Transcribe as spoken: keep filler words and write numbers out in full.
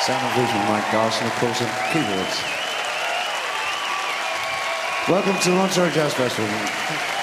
Sound and vision, Mike Garson, of course, on keyboards. Welcome to the Monterey Jazz Festival.